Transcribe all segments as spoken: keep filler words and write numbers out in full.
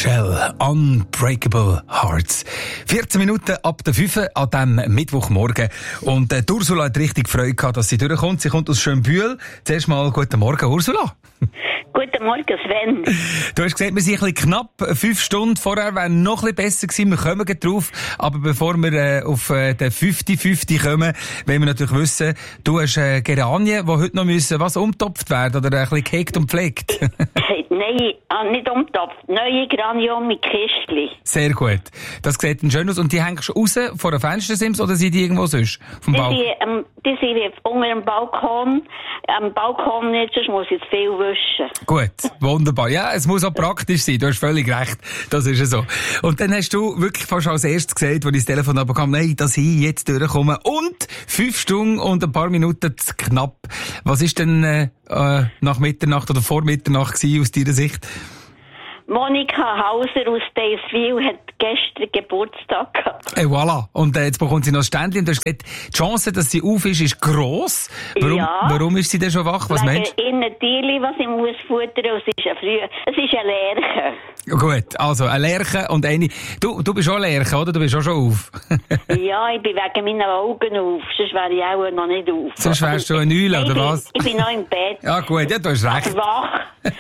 Shell, Unbreakable Hearts. vierzehn Minuten ab der fünf an diesem Mittwochmorgen. Und äh, Ursula hat richtig Freude gehabt, dass sie durchkommt. Sie kommt aus Schönbühl. Zuerst mal guten Morgen, Ursula. Guten Morgen, Sven. Du hast gesagt, wir sind ein bisschen knapp. Fünf Stunden vorher wäre noch ein bisschen besser gewesen. Wir kommen gleich drauf. Aber bevor wir äh, auf äh, den fünfzig fünfzig kommen, wollen wir natürlich wissen, du hast äh, Geranien, die heute noch müssen, was umtopft werden oder ein bisschen gehegt und pflegt. Nein, nicht umtopft. Neue Geranien mit Kistchen. Sehr gut. Das sieht dann schön aus. Und die hängst du raus vor der Fenstersims oder sind die irgendwo sonst? Vom Die Balkon? sind, ähm, die sind unter dem Balkon. Am Balkon nicht, sonst muss ich zu viel wischen. Gut, wunderbar. Ja, es muss auch praktisch sein. Du hast völlig recht. Das ist ja so. Und dann hast du wirklich fast als erstes gesagt, als ich das Telefon abkam, nein, dass ich jetzt durchkomme. Und fünf Stunden und ein paar Minuten zu knapp. Was ist denn äh, nach Mitternacht oder vor Mitternacht gewesen, aus deiner Sicht? Monika Hauser aus Deiswil hat gestern Geburtstag gehabt. Et voilà. Und äh, jetzt bekommt sie noch ein Ständchen. Und du hast gesagt, die Chance, dass sie auf ist, ist gross. Warum, Ja. warum ist sie denn schon wach? Was Wegen meinst du? innen Tierli, was ich muss futtern, und es ist ein früh, es ist ein Lerche. Gut, also eine Lerche und eine... Du, du bist auch Lerche, oder? Du bist auch schon auf. Ja, ich bin wegen meinen Augen auf, sonst wäre ich auch noch nicht auf. Sonst wärst du ein Eule, oder ich bin, was? Ich bin noch im Bett. Ja gut, ja, du hast recht. Wach.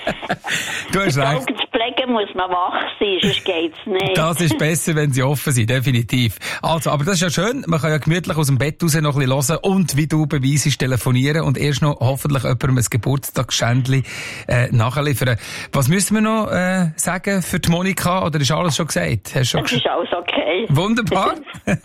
Du hast Die recht. Augen zu pflegen muss man wach sein, sonst geht's nicht. Das ist besser, wenn sie offen sind, definitiv. Also, aber das ist ja schön. Man kann ja gemütlich aus dem Bett raus noch ein bisschen hören und, wie du beweisst, telefonieren und erst noch hoffentlich jemandem ein Geburtstagsschändchen äh, nachliefern. Was müssen wir noch äh, sagen für die Monika? Oder ist alles schon gesagt? Hast du schon Das ist alles okay. Wunderbar.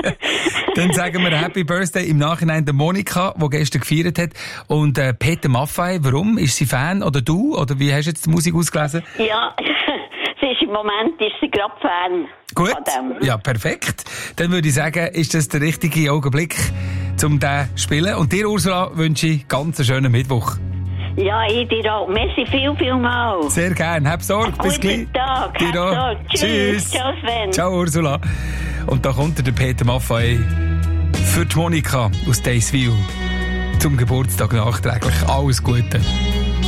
Dann sagen wir Happy Birthday im Nachhinein der Monika, die gestern gefeiert hat. Und äh, Peter Maffay, warum? Ist sie Fan? Oder du? Oder wie hast du jetzt die Musik ausgelesen? Ja, sie ist im Moment ist sie gerade Fan. Gut, von dem. ja, perfekt. Dann würde ich sagen, ist das der richtige Augenblick, um den zu spielen. Und dir, Ursula, wünsche ich ganz einen schönen Mittwoch. Ja, ich dir auch. Merci viel, viel mal. Sehr gern. Hab Sorge. Bis gleich. Guten Tag. Dir Hab auch. Sorge. Tschüss. Tschüss. Ciao, Sven. Ciao, Ursula. Und da kommt der Peter Maffay für die Monika aus Deiswil zum Geburtstag nachträglich. Alles Gute.